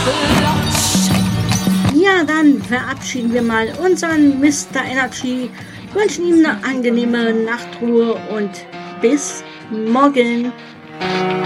Ja, dann verabschieden wir mal unseren Mr. Energy, wünschen ihm eine angenehme Nachtruhe und bis morgen.